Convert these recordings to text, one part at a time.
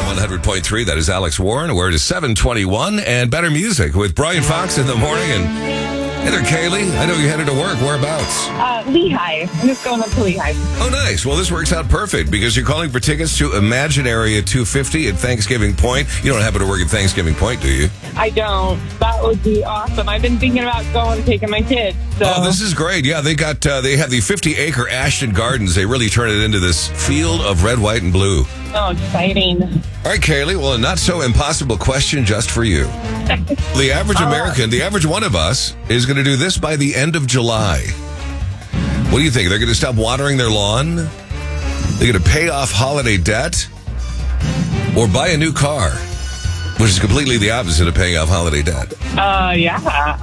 100.3. That is Alex Warren. We're to 721 and better music with Brian Fox in the morning. And hey there, Kaylee. I know you headed to work. Whereabouts? Lehigh. I'm just going up to Lehigh. Oh, nice. Well, this works out perfect because you're calling for tickets to Imagine Area 250 at Thanksgiving Point. You don't happen to work at Thanksgiving Point, do you? I don't. That would be awesome. I've been thinking about going and taking my kids. So. Oh, this is great. Yeah, they have the 50-acre Ashton Gardens. They really turn it into this field of red, white, and blue. Oh, exciting. All right, Kaylee. Well, a not-so-impossible question just for you. The average American, the average one of us, is going to do this by the end of July. What do you think? They're going to stop watering their lawn? They're going to pay off holiday debt? Or buy a new car? Which is completely the opposite of paying off holiday debt. Yeah.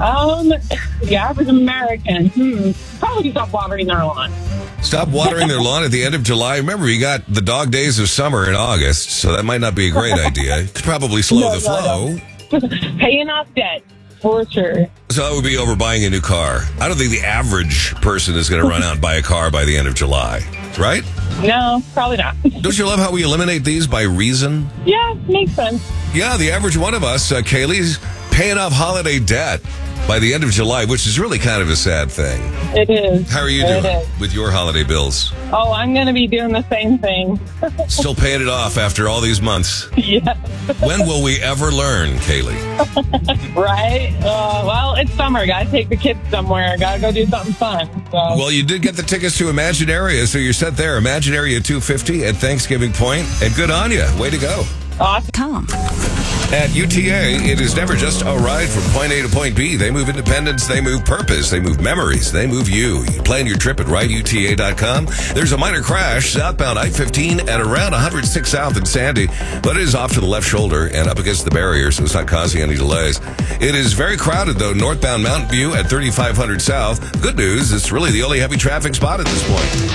The average American, probably stop watering their lawn. Stop watering their lawn at the end of July. Remember, you got the dog days of summer in August, so that might not be a great idea. It could probably slow the flow. No. Paying off debt, for sure. So that would be over buying a new car. I don't think the average person is going to run out and buy a car by the end of July, right? No, probably not. Don't you love how we eliminate these by reason? Yeah, makes sense. Yeah, the average one of us, Kaylee's paying off holiday debt by the end of July, which is really kind of a sad thing. It is. How are you doing with your holiday bills? Oh, I'm going to be doing the same thing. Still paying it off after all these months. Yeah. When will we ever learn, Kaylee? Right? Well, it's summer. Got to take the kids somewhere. Got to go do something fun. So. Well, you did get the tickets to Imagine Area, so you're set there. Imagine Area 250 at Thanksgiving Point, and good on you. Way to go. Awesome. At UTA, it is never just a ride from point A to point B. They move independence, they move purpose, they move memories, they move you. You plan your trip at rideuta.com. There's a minor crash southbound I-15 at around 106 South in Sandy, but it is off to the left shoulder and up against the barrier, so it's not causing any delays. It is very crowded, though, northbound Mountain View at 3500 South. Good news, it's really the only heavy traffic spot at this point.